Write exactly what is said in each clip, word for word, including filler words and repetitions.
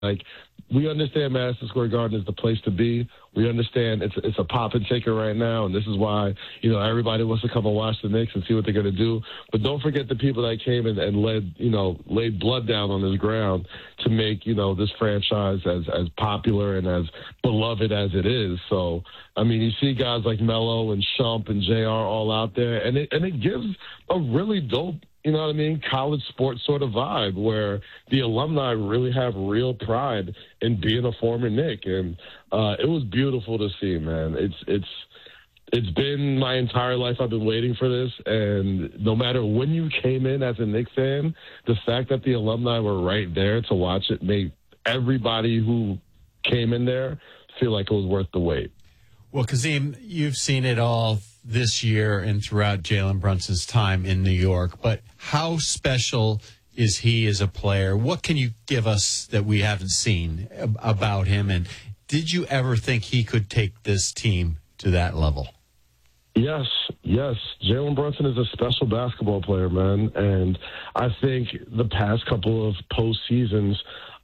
Like, we understand Madison Square Garden is the place to be. We understand it's it's a pop and ticker right now, and this is why, you know, everybody wants to come and watch the Knicks and see what they're going to do. But don't forget the people that came in and led, you know, laid blood down on this ground to make, you know, this franchise as as popular and as beloved as it is. So, I mean, you see guys like Melo and Shump and J R all out there, and it and it gives a really dope, you know what I mean, college sports sort of vibe where the alumni really have real pride in being a former Knick. And uh, it was beautiful to see, man. It's it's it's been my entire life I've been waiting for this. And no matter when you came in as a Knicks fan, the fact that the alumni were right there to watch it made everybody who came in there feel like it was worth the wait. Well, Kazim, you've seen it all this year and throughout Jalen Brunson's time in New York, but how special is he as a player? What can you give us that we haven't seen about him? And did you ever think he could take this team to that level? Yes, yes. Jalen Brunson is a special basketball player, man. And I think the past couple of postseasons,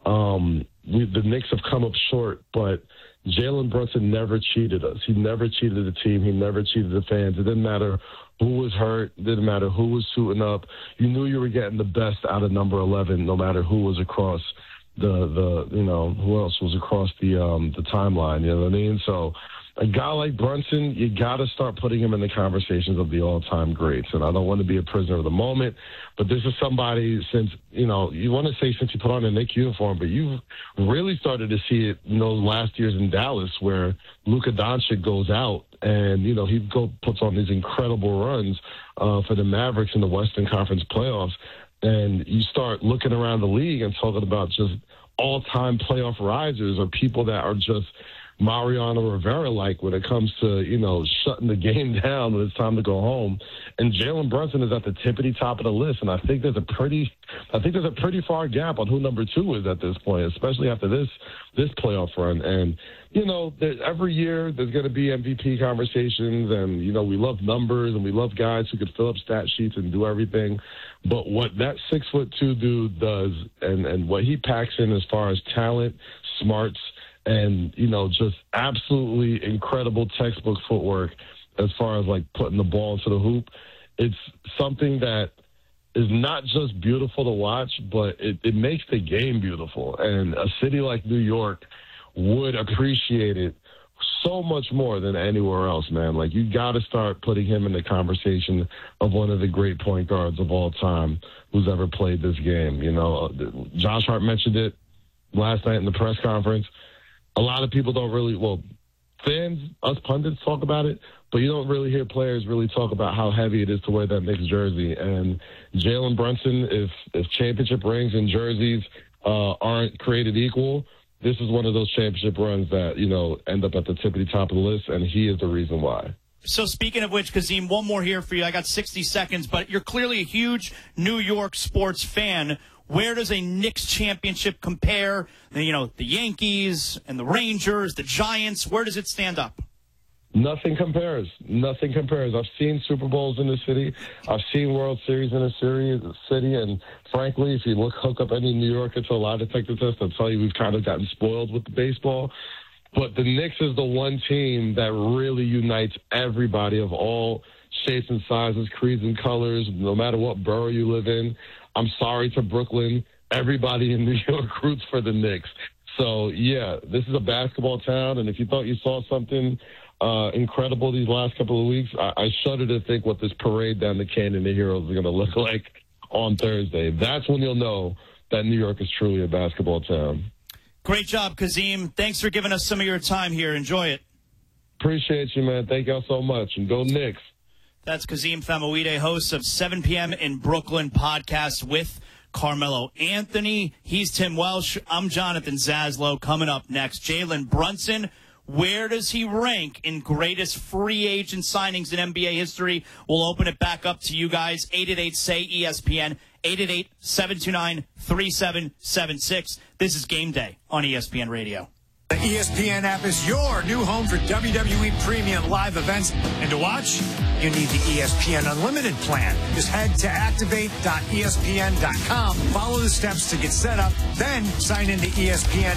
um, we, the Knicks have come up short, but Jalen Brunson never cheated us. He never cheated the team. He never cheated the fans. It didn't matter who was hurt. It didn't matter who was suiting up. You knew you were getting the best out of number eleven, no matter who was across the, the you know, who else was across the um, the timeline. You know what I mean? So a guy like Brunson, you got to start putting him in the conversations of the all-time greats. And I don't want to be a prisoner of the moment, but this is somebody since, you know, you want to say since you put on a Knicks uniform, but you've really started to see it in those last years in Dallas where Luka Doncic goes out and, you know, he go, puts on these incredible runs uh, for the Mavericks in the Western Conference playoffs. And you start looking around the league and talking about just all-time playoff risers or people that are just Mariano Rivera-like when it comes to, you know, shutting the game down when it's time to go home. And Jalen Brunson is at the tippity top of the list, and I think there's a pretty, I think there's a pretty far gap on who number two is at this point, especially after this this playoff run. And you know, there, every year there's going to be M V P conversations, and you know, we love numbers and we love guys who could fill up stat sheets and do everything. But what that six foot two dude does, and and what he packs in as far as talent, smarts, and, you know, just absolutely incredible textbook footwork as far as, like, putting the ball into the hoop. It's something that is not just beautiful to watch, but it, it makes the game beautiful. And a city like New York would appreciate it so much more than anywhere else, man. Like, you got to start putting him in the conversation of one of the great point guards of all time who's ever played this game. You know, Josh Hart mentioned it last night in the press conference. A lot of people don't really, well, fans, us pundits talk about it, but you don't really hear players really talk about how heavy it is to wear that Knicks jersey. And Jalen Brunson, if if championship rings and jerseys uh, aren't created equal, this is one of those championship runs that, you know, end up at the tippity top of the list, and he is the reason why. So speaking of which, Kazim, one more here for you. I got sixty seconds, but you're clearly a huge New York sports fan. Where does a Knicks championship compare? You know, the Yankees and the Rangers, the Giants, where does it stand up? Nothing compares. Nothing compares. I've seen Super Bowls in the city. I've seen World Series in the city. And frankly, if you look, hook up any New Yorker to a lie detector test, I'll tell you we've kind of gotten spoiled with the baseball. But the Knicks is the one team that really unites everybody of all shapes and sizes, creeds and colors, no matter what borough you live in. I'm sorry to Brooklyn. Everybody in New York roots for the Knicks. So, yeah, this is a basketball town, and if you thought you saw something uh, incredible these last couple of weeks, I, I shudder to think what this parade down the Canyon of Heroes is going to look like on Thursday. That's when you'll know that New York is truly a basketball town. Great job, Kazim. Thanks for giving us some of your time here. Enjoy it. Appreciate you, man. Thank y'all so much, and go Knicks. That's Kazim Famouide, host of seven p.m. in Brooklyn podcast with Carmelo Anthony. He's Tim Welsh. I'm Jonathan Zaslow. Coming up next, Jalen Brunson. Where does he rank in greatest free agent signings in N B A history? We'll open it back up to you guys. eight eight eight, S A Y, E S P N, eight eight eight, seven two nine, three seven seven six. This is Game Day on E S P N Radio. The E S P N app is your new home for W W E Premium live events. And to watch, you need the E S P N Unlimited plan. Just head to activate dot E S P N dot com. Follow the steps to get set up. Then sign into E S P N